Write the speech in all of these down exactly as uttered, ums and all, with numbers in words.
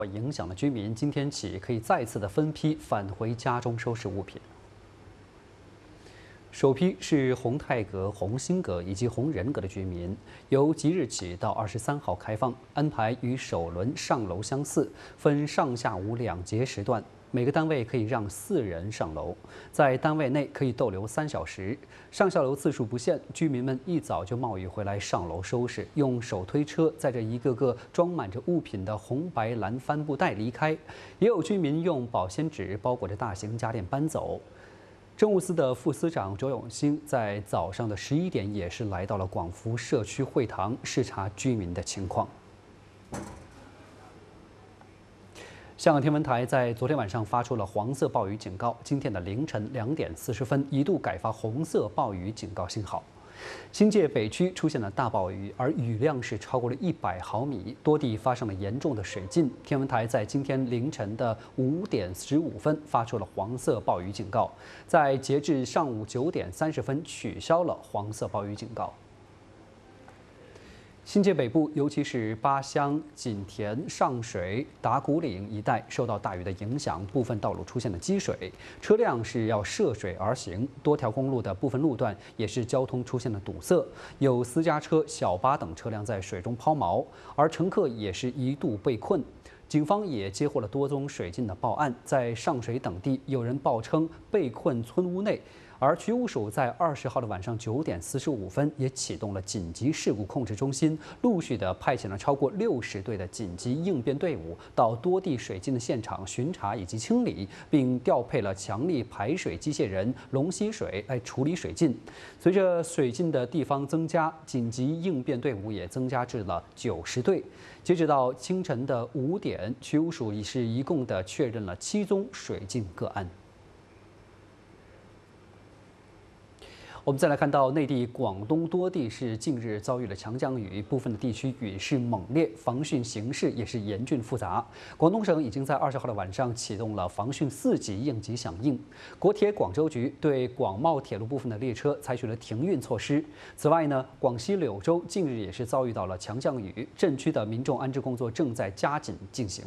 影响的居民今天起可以再次的分批返回家中收拾物品。首批是红泰阁、红星阁以及红仁阁的居民，由即日起到二十三号开放，安排与首轮上楼相似，分上下午两节时段。 每个单位可以让四人上楼，在单位内可以逗留三小时，上下楼次数不限。居民们一早就冒雨回来上楼收拾，用手推车载着一个个装满着物品的红白蓝帆布袋离开。也有居民用保鲜纸包裹着大型家电搬走。政务司的副司长卓永兴在早上的十一点也是来到了广福社区会堂视察居民的情况。 香港天文台在昨天晚上发出了黄色暴雨警告，今天的凌晨两点四十分一度改发红色暴雨警告信号。新界北区出现了大暴雨，而雨量是超过了一百毫米，多地发生了严重的水浸。天文台在今天凌晨的五点十五分发出了黄色暴雨警告，在截至上午九点三十分取消了黄色暴雨警告。 新界北部，尤其是八乡、锦田、上水、打鼓岭一带，受到大雨的影响，部分道路出现了积水，车辆是要涉水而行，多条公路的部分路段也是交通出现了堵塞，有私家车、小巴等车辆在水中抛锚，而乘客也是一度被困。警方也接获了多宗水浸的报案，在上水等地，有人报称被困村屋内。 而渠务署在二十号的晚上九点四十五分也启动了紧急事故控制中心，陆续的派遣了超过六十队的紧急应变队伍到多地水浸的现场巡查以及清理，并调配了强力排水机械人龙吸水来处理水浸。随着水浸的地方增加，紧急应变队伍也增加至了九十队。截止到清晨的五点，渠务署已是一共的确认了七宗水浸个案。 我们再来看到内地广东多地是近日遭遇了强降雨，部分的地区雨势猛烈，防汛形势也是严峻复杂。广东省已经在二十号的晚上启动了防汛四级应急响应。国铁广州局对广茂铁路部分的列车采取了停运措施。此外呢，广西柳州近日也是遭遇到了强降雨，镇区的民众安置工作正在加紧进行。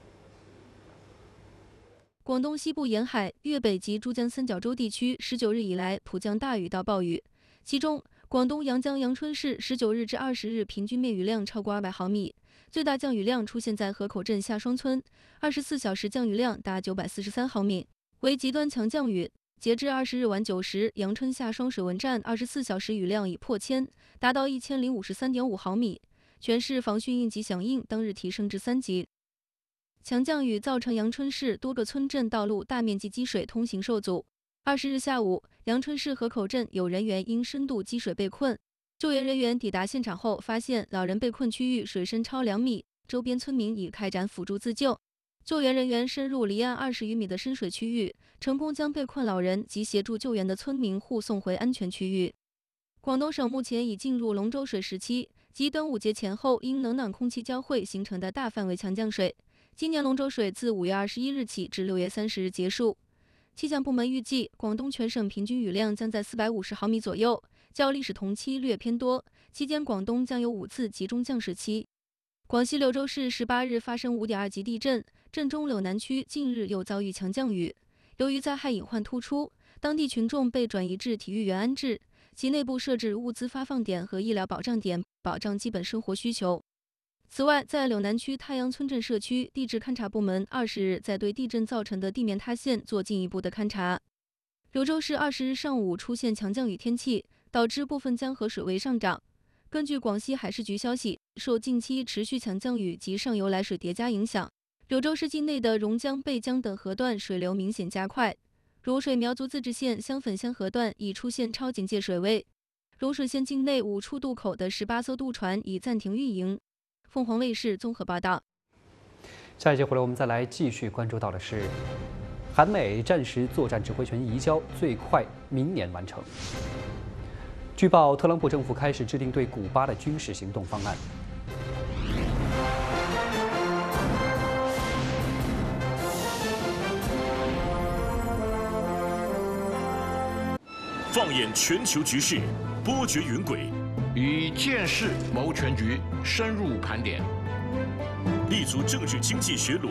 广东西部沿海、粤北及珠江三角洲地区十九日以来普降大雨到暴雨，其中广东阳江阳春市十九日至二十日平均面雨量超过二百毫米，最大降雨量出现在河口镇下双村，二十四小时降雨量达九百四十三毫米，为极端强降雨。截至二十日晚九时，阳春下双水文站二十四小时雨量已破千，达到一千零五十三点五毫米，全市防汛应急响应当日提升至三级。 强降雨造成阳春市多个村镇道路大面积积水，通行受阻。二十日下午，阳春市河口镇有人员因深度积水被困，救援人员抵达现场后，发现老人被困区域水深超两米，周边村民已开展辅助自救。救援人员深入离岸二十余米的深水区域，成功将被困老人及协助救援的村民护送回安全区域。广东省目前已进入龙舟水时期，即端午节前后因冷暖空气交汇形成的大范围强降水。 今年龙舟水自五月二十一日起至六月三十日结束。气象部门预计，广东全省平均雨量将在四百五十毫米左右，较历史同期略偏多。期间，广东将有五次集中降水期。广西柳州市十八日发生五点二级地震，震中柳南区近日又遭遇强降雨。由于灾害隐患突出，当地群众被转移至体育园安置，其内部设置物资发放点和医疗保障点，保障基本生活需求。 此外，在柳南区太阳村镇社区，地质勘察部门二十日在对地震造成的地面塌陷做进一步的勘察。柳州市二十日上午出现强降雨天气，导致部分江河水位上涨。根据广西海事局消息，受近期持续强降雨及上游来水叠加影响，柳州市境内的榕江、贝江等河段水流明显加快。如水苗族自治县香粉乡河段已出现超警戒水位，融水县境内五处渡口的十八艘渡船已暂停运营。 凤凰卫视综合报道。 下一节回来，我们再来继续关注到的是，韩美战时作战指挥权移交最快明年完成。据报，特朗普政府开始制定对古巴的军事行动方案。 放眼全球局势，波谲云诡。 以见识谋全局，深入盘点， 立足政治经济学逻